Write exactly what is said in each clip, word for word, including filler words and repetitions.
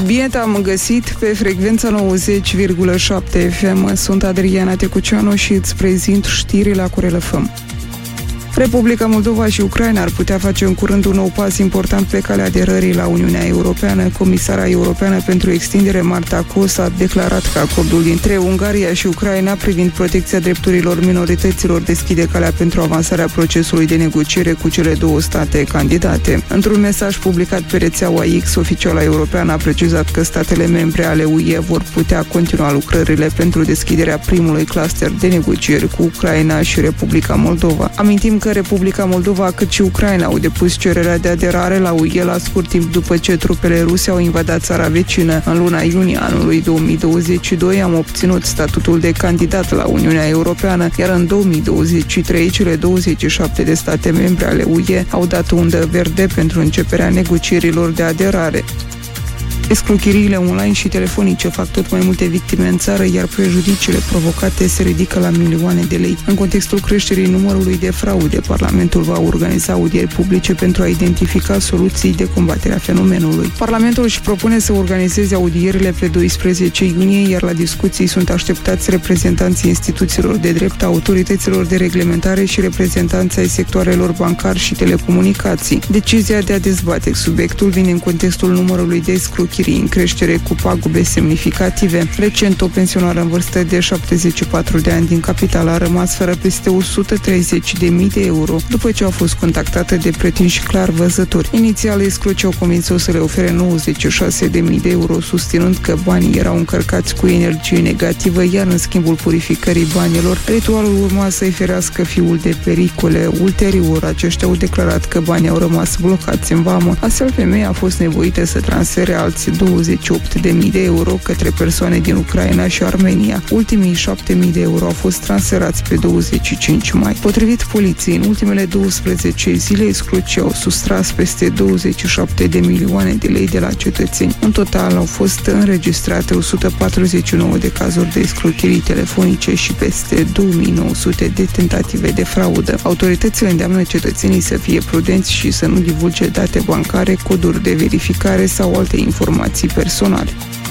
Bine te-am găsit pe frecvența nouăzeci virgulă șapte F M. Sunt Adriana Tecuceanu și îți prezint știrile la Curel F M. Republica Moldova și Ucraina ar putea face în curând un nou pas important pe calea aderării la Uniunea Europeană. Comisara Europeană pentru Extindere, Marta Kos, a declarat că acordul dintre Ungaria și Ucraina privind protecția drepturilor minorităților deschide calea pentru avansarea procesului de negociere cu cele două state candidate. Într-un mesaj publicat pe rețeaua X, oficiala europeană a precizat că statele membre ale U E vor putea continua lucrările pentru deschiderea primului cluster de negocieri cu Ucraina și Republica Moldova. Amintim că Republica Moldova cât și Ucraina au depus cererea de aderare la U E la scurt timp după ce trupele ruse au invadat țara vecină. În luna iunie anului două mii douăzeci și doi am obținut statutul de candidat la Uniunea Europeană, iar în două mii douăzeci și trei cele douăzeci și șapte de state membre ale U E au dat undă verde pentru începerea negocierilor de aderare. Escrocheriile online și telefonice fac tot mai multe victime în țară, iar prejudiciile provocate se ridică la milioane de lei. În contextul creșterii numărului de fraude, Parlamentul va organiza audieri publice pentru a identifica soluții de combatere a fenomenului. Parlamentul își propune să organizeze audierile pe doisprezece iunie, iar la discuții sunt așteptați reprezentanții instituțiilor de drept, autorităților de reglementare și reprezentanții ai sectoarelor bancar și telecomunicații. Decizia de a dezbate subiectul vine în contextul numărului de escrocheri în creștere cu pagube semnificative. Recent, o pensionară în vârstă de șaptezeci și patru de ani din capitală a rămas fără peste o sută treizeci de mii de euro după ce a fost contactată de pretinși clar văzători. Inițial, escrocii au convins-o să le ofere nouăzeci și șase de mii de euro, susținând că banii erau încărcați cu energie negativă, iar în schimbul purificării banilor, ritualul urma să-i ferească fiul de pericole. Ulterior, aceștia au declarat că banii au rămas blocați în vamă. Astfel, femeia a fost nevoită să transfere alți douăzeci și opt de mii de euro către persoane din Ucraina și Armenia. Ultimii șapte mii de euro au fost transferați pe douăzeci și cinci mai. Potrivit poliției, în ultimele douăsprezece zile, escrocii au sustras peste douăzeci și șapte de milioane de lei de la cetățeni. În total au fost înregistrate o sută patruzeci și nouă de cazuri de escrocherii telefonice și peste două mii nouă sute de tentative de fraudă. Autoritățile îndeamnă cetățenii să fie prudenți și să nu divulge date bancare, coduri de verificare sau alte informații personale.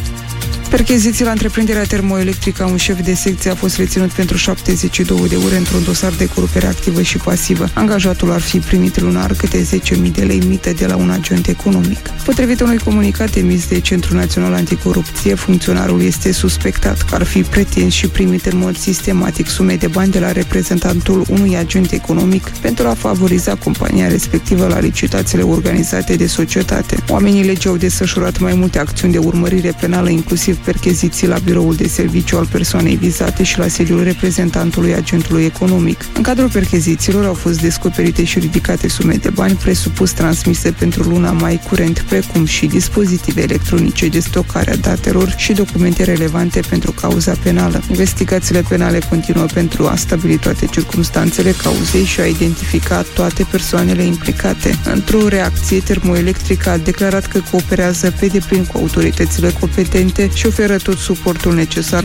Percheziții la întreprinderea termoelectrică a un șef de secție a fost reținut pentru șaptezeci și două de ore într-un dosar de corupere activă și pasivă. Angajatul ar fi primit lunar câte zece mii de lei mită de la un agent economic. Potrivit unui comunicat emis de Centrul Național Anticorupție, funcționarul este suspectat că ar fi pretins și primit în mod sistematic sume de bani de la reprezentantul unui agent economic pentru a favoriza compania respectivă la licitațiile organizate de societate. Oamenii legii au desfășurat mai multe acțiuni de urmărire penală, inclusiv percheziții la biroul de serviciu al persoanei vizate și la sediul reprezentantului agentului economic. În cadrul perchezițiilor au fost descoperite și ridicate sume de bani presupus transmise pentru luna mai curent, precum și dispozitive electronice de stocare a datelor și documente relevante pentru cauza penală. Investigațiile penale continuă pentru a stabili toate circumstanțele cauzei și a identifica toate persoanele implicate. Într-o reacție, Termoelectrica a declarat că cooperează pe deplin cu autoritățile competente și oferă tot suportul necesar